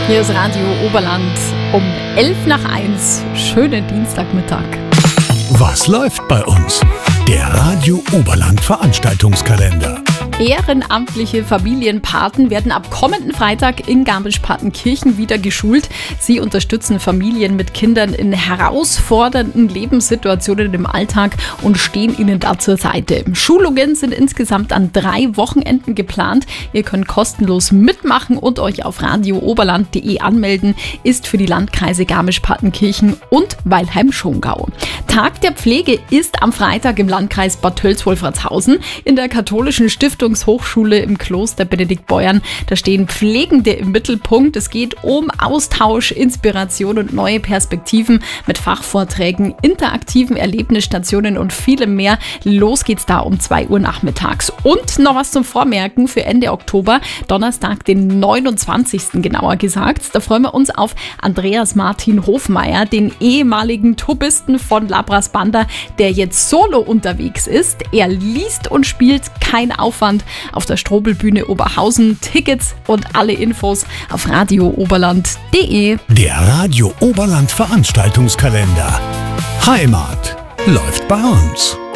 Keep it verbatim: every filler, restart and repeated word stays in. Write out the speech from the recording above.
Hier ist Radio Oberland um elf nach eins. Schönen Dienstagmittag. Was läuft bei uns? Der Radio Oberland Veranstaltungskalender. Ehrenamtliche Familienpaten werden ab kommenden Freitag in Garmisch-Partenkirchen wieder geschult. Sie unterstützen Familien mit Kindern in herausfordernden Lebenssituationen im Alltag und stehen ihnen da zur Seite. Schulungen sind insgesamt an drei Wochenenden geplant. Ihr könnt kostenlos mitmachen und euch auf radio oberland punkt de anmelden. Ist für die Landkreise Garmisch-Partenkirchen und Weilheim-Schongau. Tag der Pflege ist am Freitag im Landkreis Bad Tölz-Wolfratshausen in der katholischen Stiftung Hochschule im Kloster Benediktbeuern. Da stehen Pflegende im Mittelpunkt. Es geht um Austausch, Inspiration und neue Perspektiven mit Fachvorträgen, interaktiven Erlebnisstationen und vielem mehr. Los geht's da um zwei Uhr nachmittags. Und noch was zum Vormerken für Ende Oktober, Donnerstag, den neunundzwanzigsten genauer gesagt. Da freuen wir uns auf Andreas Martin Hofmeier, den ehemaligen Tubisten von Labras Banda, der jetzt solo unterwegs ist. Er liest und spielt, kein Aufwand, auf der Strobelbühne Oberhausen. Tickets und alle Infos auf radio oberland punkt de. Der Radio Oberland Veranstaltungskalender. Heimat läuft bei uns.